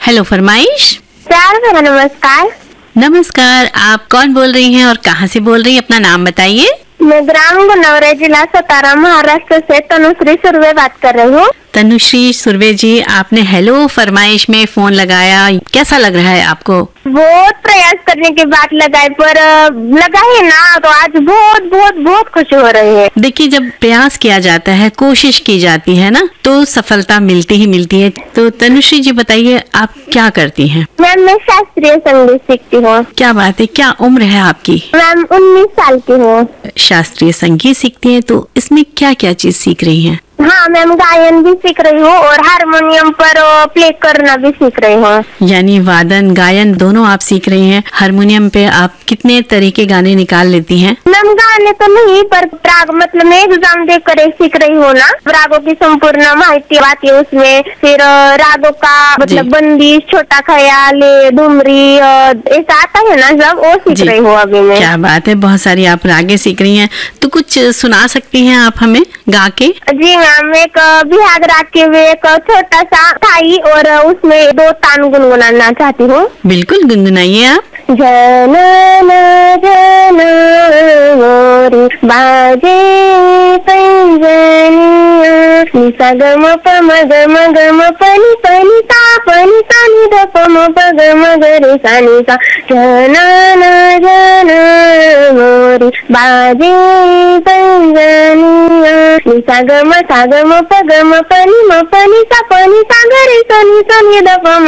Hello फरमाइश। प्यार भरा नमस्कार। नमस्कार, आप कौन बोल रही हैं और कहाँ से बोल रही हैं? अपना नाम बताइए। मैं ग्राम गुनौरा, जिला सतारा, महाराष्ट्र से तनुश्री सुर्वे बात कर रही हूँ। तनुश्री सुर्वे जी, आपने हेलो फरमाइश में फोन लगाया, कैसा लग रहा है आपको? बहुत प्रयास करने के बाद लगाए, पर लगा है ना, तो आज बहुत बहुत बहुत खुशी हो रही है। देखिए, जब प्रयास किया जाता है, कोशिश की जाती है ना, तो सफलता मिलती ही मिलती है। तो तनुश्री जी बताइए, आप क्या करती हैं? मैम, मैं शास्त्रीय संगीत सीखती हूँ। क्या बात है, क्या उम्र है आपकी? मैम 19 साल की हूँ। शास्त्रीय संगीत सीखती हैं, तो इसमें क्या क्या चीज सीख रही हैं? हाँ मैम, गायन भी सीख रही हूँ और हारमोनियम पर प्ले करना भी सीख रही हूँ। यानी वादन गायन दोनों आप सीख रही हैं। हारमोनियम पे आप कितने तरह के गाने निकाल लेती हैं? मैम गाने तो नहीं, पर राग मतलब मैं एग्जाम दे कर सीख रही हूँ ना, रागों की संपूर्ण माहिती आती है उसमें। फिर रागों का मतलब बंदिश, छोटा ख्याल, डुमरी, ऐसा आता है ना, सब वो सीख रही हूँ अभी मैं। क्या बात है, बहुत सारी आप रागे सीख रही हैं। तो कुछ सुना सकती हैं आप हमें गा के? जी मैम, एक बिहाग राग के में एक छोटा सा थाई और उसमें 2 तान गुनगुनाना चाहती हूँ। बिल्कुल, गुनगुनाइए आप। जनना जना मोरी बाजे पंजनिया, निसा गम प मग मग पनी पनी सा नि ध प म प ग म ग रे सा नि सा। जनना जना मोरी बाजे पंजनिया, निसा गम प ग म पनी सा ग रे सा नि ध प म